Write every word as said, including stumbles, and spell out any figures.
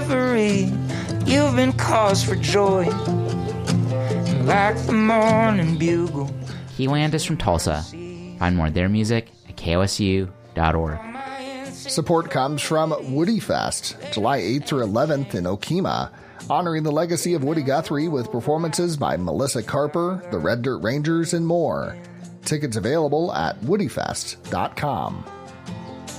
discovery. You've been cause for joy, like the morning bugle. Keyland is from Tulsa. Find more of their music at K O S U dot org. Support comes from Woody Fest, July eighth through eleventh in Okemah, honoring the legacy of Woody Guthrie with performances by Melissa Carper, the Red Dirt Rangers, and more. Tickets available at woody fest dot com.